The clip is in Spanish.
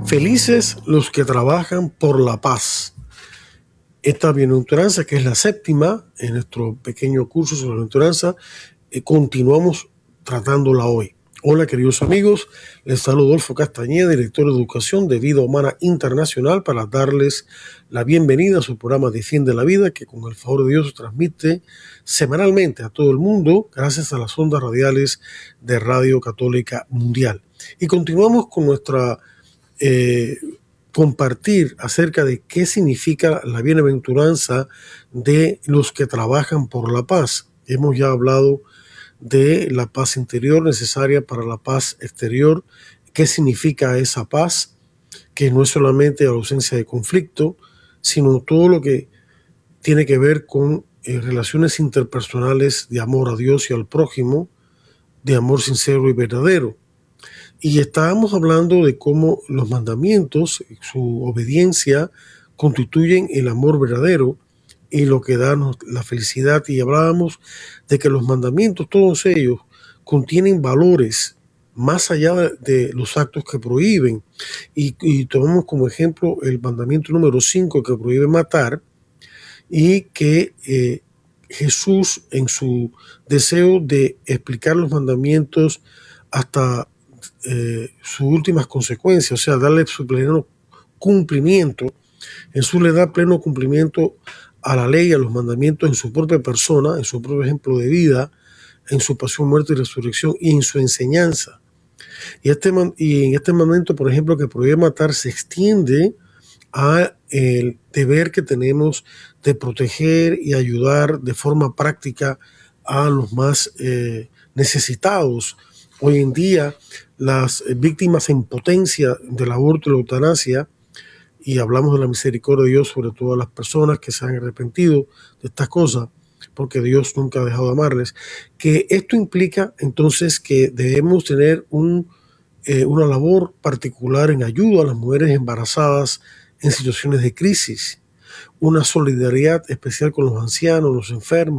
Felices los que trabajan por la paz. Esta bienaventuranza, que es la séptima en nuestro pequeño curso sobre bienaventuranza, continuamos tratándola hoy. Hola queridos amigos, les saludo Adolfo Castañeda, director de Educación de Vida Humana Internacional, para darles la bienvenida a su programa Defiende la Vida, que con el favor de Dios se transmite semanalmente a todo el mundo gracias a las ondas radiales de Radio Católica Mundial. Y continuamos con nuestra compartir acerca de qué significa la bienaventuranza de los que trabajan por la paz. Hemos ya hablado de la paz interior necesaria para la paz exterior, qué significa esa paz, que no es solamente la ausencia de conflicto, sino todo lo que tiene que ver con relaciones interpersonales de amor a Dios y al prójimo, de amor sincero y verdadero. Y estábamos hablando de cómo los mandamientos, su obediencia, constituyen el amor verdadero y lo que da la felicidad. Y hablábamos de que los mandamientos, todos ellos, contienen valores más allá de los actos que prohíben. Y tomamos como ejemplo el mandamiento número 5, que prohíbe matar, y que Jesús, en su deseo de explicar los mandamientos hasta sus últimas consecuencias, o sea, darle su pleno cumplimiento. Jesús le da pleno cumplimiento a la ley, a los mandamientos en su propia persona, en su propio ejemplo de vida, en su pasión, muerte y resurrección y en su enseñanza. Y en este mandamiento, por ejemplo, que prohíbe matar, se extiende a el deber que tenemos de proteger y ayudar de forma práctica a los más necesitados. Hoy en día, las víctimas en potencia del aborto y la eutanasia, y hablamos de la misericordia de Dios sobre todas las personas que se han arrepentido de estas cosas, porque Dios nunca ha dejado de amarles, que esto implica entonces que debemos tener una labor particular en ayuda a las mujeres embarazadas en situaciones de crisis, una solidaridad especial con los ancianos, los enfermos,